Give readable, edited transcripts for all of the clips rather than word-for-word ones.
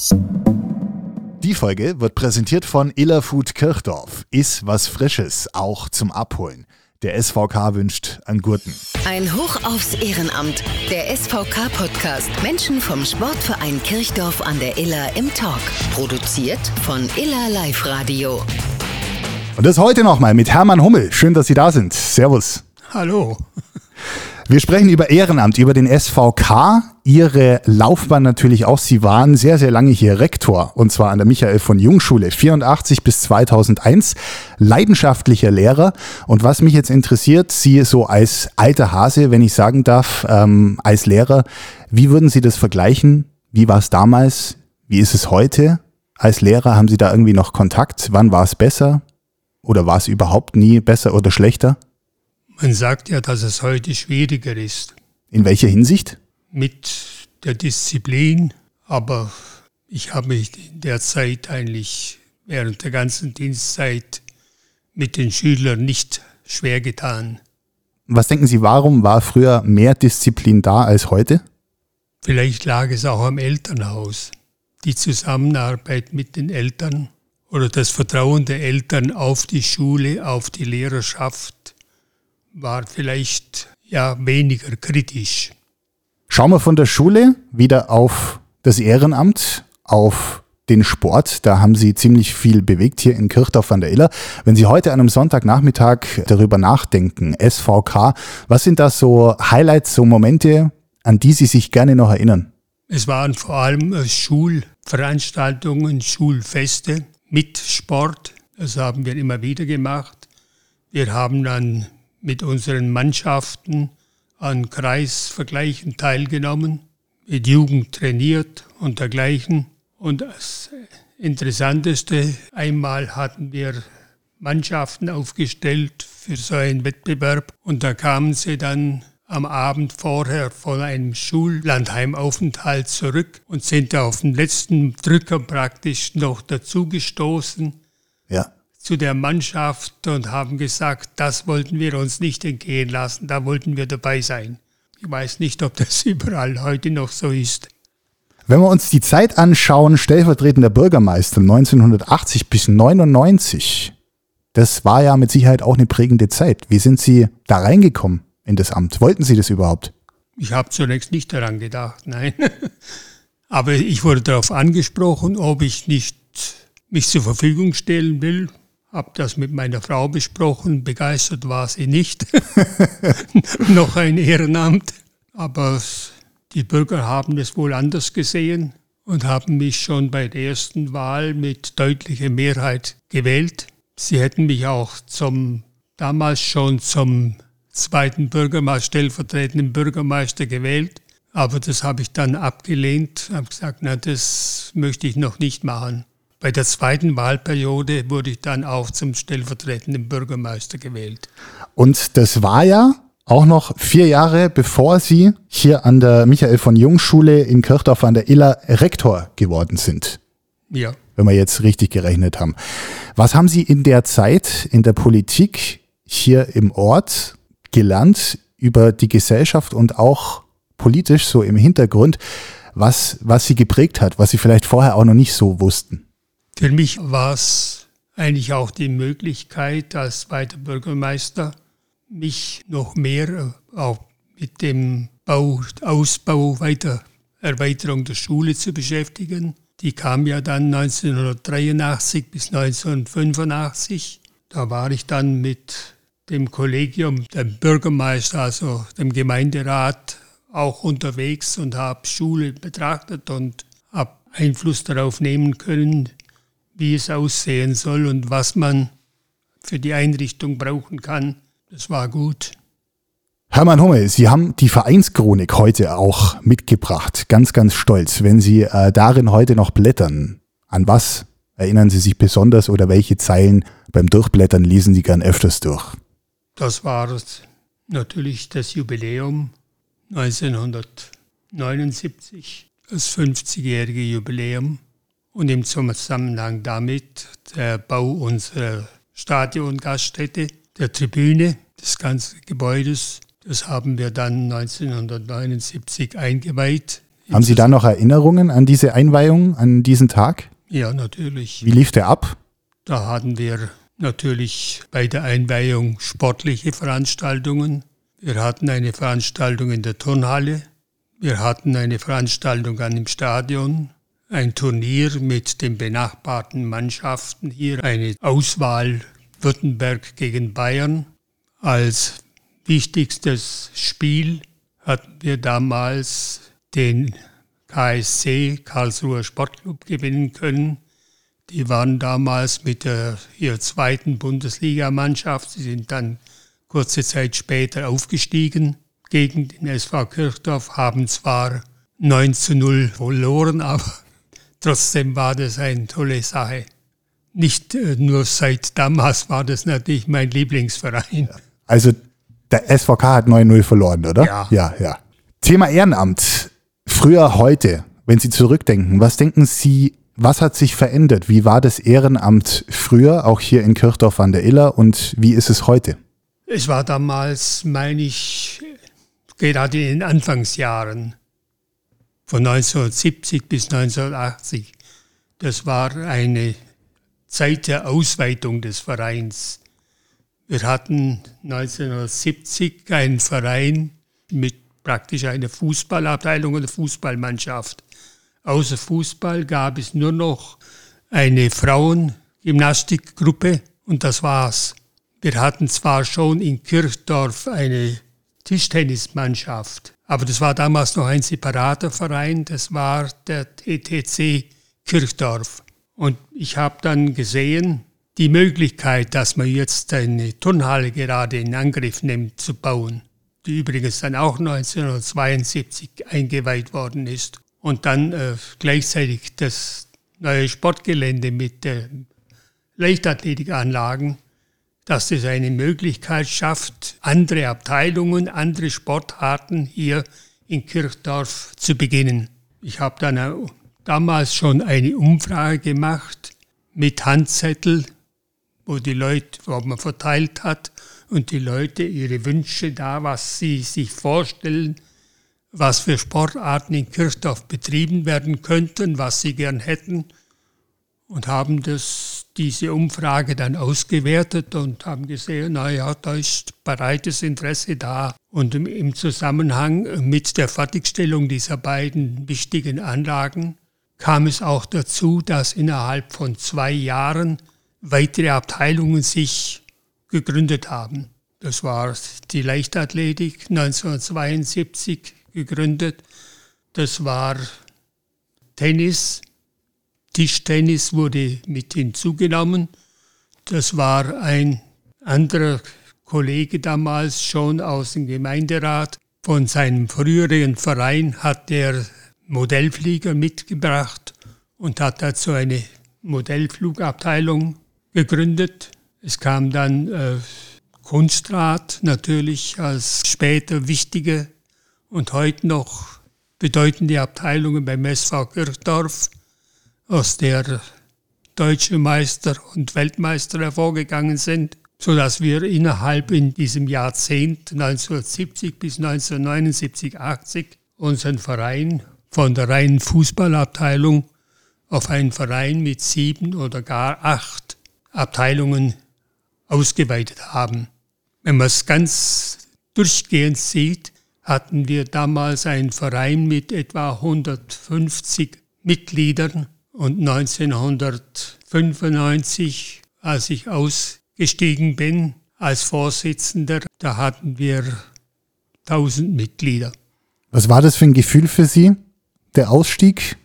Die Folge wird präsentiert von Iller Food Kirchdorf. Iss was Frisches, auch zum Abholen. Der SVK wünscht einen guten. Ein Hoch aufs Ehrenamt. Der SVK-Podcast. Menschen vom Sportverein Kirchdorf an der Iller im Talk. Produziert von Iller Live Radio. Und das heute nochmal mit Hermann Hummel. Schön, dass Sie da sind. Servus. Hallo. Wir sprechen über Ehrenamt, über den SVK, Ihre Laufbahn natürlich auch. Sie waren sehr, sehr lange hier Rektor, und zwar an der Michael von Jung Schule, 1984 bis 2001, leidenschaftlicher Lehrer. Und was mich jetzt interessiert, Sie so als alter Hase, wenn ich sagen darf, als Lehrer, wie würden Sie das vergleichen? Wie war es damals? Wie ist es heute? Als Lehrer, haben Sie da irgendwie noch Kontakt? Wann war es besser? Oder war es überhaupt nie besser oder schlechter? Man sagt ja, dass es heute schwieriger ist. In welcher Hinsicht? Mit der Disziplin, aber ich habe mich in der Zeit eigentlich während der ganzen Dienstzeit mit den Schülern nicht schwer getan. Was denken Sie, warum war früher mehr Disziplin da als heute? Vielleicht lag es auch am Elternhaus. Die Zusammenarbeit mit den Eltern oder das Vertrauen der Eltern auf die Schule, auf die Lehrerschaft war vielleicht weniger kritisch. Schauen wir von der Schule wieder auf das Ehrenamt, auf den Sport. Da haben Sie ziemlich viel bewegt hier in Kirchdorf an der Iller. Wenn Sie heute an einem Sonntagnachmittag darüber nachdenken, SVK, was sind da so Highlights, so Momente, an die Sie sich gerne noch erinnern? Es waren vor allem Schulveranstaltungen, Schulfeste mit Sport. Das haben wir immer wieder gemacht. Wir haben dann mit unseren Mannschaften an Kreisvergleichen teilgenommen, mit Jugend trainiert und dergleichen. Und das Interessanteste, einmal hatten wir Mannschaften aufgestellt für so einen Wettbewerb und da kamen sie dann am Abend vorher von einem Schullandheimaufenthalt zurück und sind da auf den letzten Drücker praktisch noch dazugestoßen. Ja. Zu der Mannschaft und haben gesagt, das wollten wir uns nicht entgehen lassen, da wollten wir dabei sein. Ich weiß nicht, ob das überall heute noch so ist. Wenn wir uns die Zeit anschauen, stellvertretender Bürgermeister 1980 bis 1999, das war ja mit Sicherheit auch eine prägende Zeit. Wie sind Sie da reingekommen in das Amt? Wollten Sie das überhaupt? Ich habe zunächst nicht daran gedacht, nein. Aber ich wurde darauf angesprochen, ob ich nicht mich zur Verfügung stellen will. Habe das mit meiner Frau besprochen, begeistert war sie nicht. Noch ein Ehrenamt. Aber die Bürger haben es wohl anders gesehen und haben mich schon bei der ersten Wahl mit deutlicher Mehrheit gewählt. Sie hätten mich auch damals schon zum zweiten stellvertretenden Bürgermeister gewählt. Aber das habe ich dann abgelehnt, habe gesagt, das möchte ich noch nicht machen. Bei der zweiten Wahlperiode wurde ich dann auch zum stellvertretenden Bürgermeister gewählt. Und das war ja auch noch 4 Jahre, bevor Sie hier an der Michael von Jung Schule in Kirchdorf an der Iller Rektor geworden sind. Ja. Wenn wir jetzt richtig gerechnet haben. Was haben Sie in der Zeit in der Politik hier im Ort gelernt über die Gesellschaft und auch politisch so im Hintergrund, was Sie geprägt hat, was Sie vielleicht vorher auch noch nicht so wussten? Für mich war es eigentlich auch die Möglichkeit, als zweiter Bürgermeister mich noch mehr auch mit dem Ausbau, Erweiterung der Schule zu beschäftigen. Die kam ja dann 1983 bis 1985. Da war ich dann mit dem Kollegium, dem Bürgermeister, also dem Gemeinderat, auch unterwegs und habe Schule betrachtet und habe Einfluss darauf nehmen können, wie es aussehen soll und was man für die Einrichtung brauchen kann. Das war gut. Hermann Hummel, Sie haben die Vereinschronik heute auch mitgebracht. Ganz, ganz stolz. Wenn Sie darin heute noch blättern, an was erinnern Sie sich besonders oder welche Zeilen beim Durchblättern lesen Sie gern öfters durch? Das war natürlich das Jubiläum 1979, das 50-jährige Jubiläum. Und im Zusammenhang damit der Bau unserer Stadiongaststätte, der Tribüne des ganzen Gebäudes. Das haben wir dann 1979 eingeweiht Haben Sie da noch Erinnerungen an diese Einweihung, an diesen Tag? Ja, natürlich. Wie lief der ab? Da hatten wir natürlich bei der Einweihung sportliche Veranstaltungen. Wir hatten eine Veranstaltung in der Turnhalle. Wir hatten eine Veranstaltung an dem Stadion. Ein Turnier mit den benachbarten Mannschaften hier. Eine Auswahl Württemberg gegen Bayern. Als wichtigstes Spiel hatten wir damals den KSC, Karlsruher Sportclub, gewinnen können. Die waren damals mit ihrer zweiten Bundesligamannschaft. Sie sind dann kurze Zeit später aufgestiegen gegen den SV Kirchdorf, haben zwar 9:0 verloren, aber trotzdem war das eine tolle Sache. Nicht nur seit damals war das natürlich mein Lieblingsverein. Also der SVK hat 9:0 verloren, oder? Ja. Ja. Thema Ehrenamt. Früher, heute, wenn Sie zurückdenken, was denken Sie, was hat sich verändert? Wie war das Ehrenamt früher, auch hier in Kirchdorf an der Iller, und wie ist es heute? Es war damals, meine ich, gerade in den Anfangsjahren von 1970 bis 1980. Das war eine Zeit der Ausweitung des Vereins. Wir hatten 1970 einen Verein mit praktisch einer Fußballabteilung oder Fußballmannschaft. Außer Fußball gab es nur noch eine Frauengymnastikgruppe und das war's. Wir hatten zwar schon in Kirchdorf eine Tischtennismannschaft, aber das war damals noch ein separater Verein, das war der TTC Kirchdorf. Und ich habe dann gesehen, die Möglichkeit, dass man jetzt eine Turnhalle gerade in Angriff nimmt, zu bauen, die übrigens dann auch 1972 eingeweiht worden ist. Und dann gleichzeitig das neue Sportgelände mit Leichtathletikanlagen, dass es eine Möglichkeit schafft, andere Abteilungen, andere Sportarten hier in Kirchdorf zu beginnen. Ich habe dann damals schon eine Umfrage gemacht mit Handzettel, wo man verteilt hat und die Leute ihre Wünsche da, was sie sich vorstellen, was für Sportarten in Kirchdorf betrieben werden könnten, was sie gern hätten, und haben diese Umfrage dann ausgewertet und haben gesehen, naja, da ist breites Interesse da. Und im Zusammenhang mit der Fertigstellung dieser beiden wichtigen Anlagen kam es auch dazu, dass innerhalb von 2 Jahren weitere Abteilungen sich gegründet haben. Das war die Leichtathletik 1972 gegründet. Das war Tennis. Tischtennis wurde mit hinzugenommen. Das war ein anderer Kollege damals schon aus dem Gemeinderat. Von seinem früheren Verein hat der Modellflieger mitgebracht und hat dazu eine Modellflugabteilung gegründet. Es kam dann Kunstrat natürlich als später wichtige und heute noch bedeutende Abteilungen beim SV Kirchdorf, aus der Deutsche Meister und Weltmeister hervorgegangen sind, sodass wir innerhalb in diesem Jahrzehnt 1970 bis 1979, 80 unseren Verein von der reinen Fußballabteilung auf einen Verein mit 7 oder gar 8 Abteilungen ausgeweitet haben. Wenn man es ganz durchgehend sieht, hatten wir damals einen Verein mit etwa 150 Mitgliedern und 1995, als ich ausgestiegen bin als Vorsitzender, da hatten wir 1000 Mitglieder. Was war das für ein Gefühl für Sie, der Ausstieg?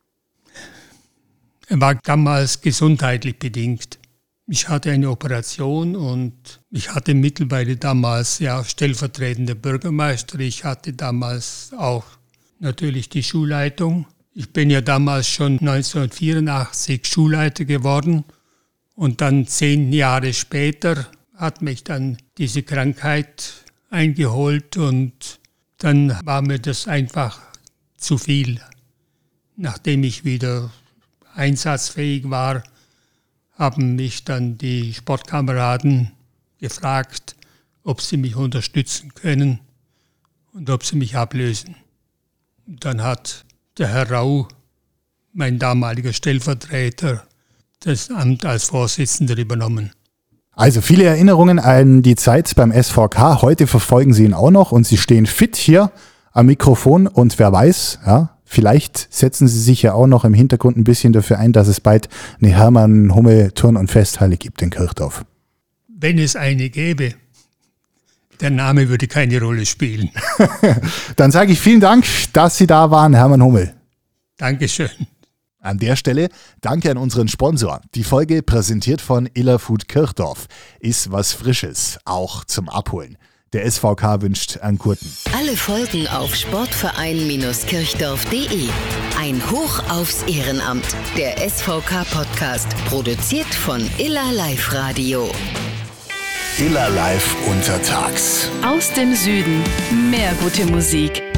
Er war damals gesundheitlich bedingt. Ich hatte eine Operation und ich hatte mittlerweile damals stellvertretender Bürgermeister. Ich hatte damals auch natürlich die Schulleitung. Ich bin ja damals schon 1984 Schulleiter geworden und dann 10 Jahre später hat mich dann diese Krankheit eingeholt und dann war mir das einfach zu viel. Nachdem ich wieder einsatzfähig war, haben mich dann die Sportkameraden gefragt, ob sie mich unterstützen können und ob sie mich ablösen. Und dann hat der Herr Rau, mein damaliger Stellvertreter, das Amt als Vorsitzender übernommen. Also viele Erinnerungen an die Zeit beim SVK. Heute verfolgen Sie ihn auch noch und Sie stehen fit hier am Mikrofon und wer weiß, ja, vielleicht setzen Sie sich ja auch noch im Hintergrund ein bisschen dafür ein, dass es bald eine Hermann Hummel Turn- und Festhalle gibt in Kirchdorf. Wenn es eine gäbe, der Name würde keine Rolle spielen. Dann sage ich vielen Dank, dass Sie da waren, Hermann Hummel. Dankeschön. An der Stelle danke an unseren Sponsor. Die Folge präsentiert von Iller Food Kirchdorf. Ist was Frisches, auch zum Abholen. Der SVK wünscht einen guten. Alle Folgen auf sportverein-kirchdorf.de. Ein Hoch aufs Ehrenamt. Der SVK-Podcast, produziert von Iller Live Radio. Iller Live untertags. Aus dem Süden. Mehr gute Musik.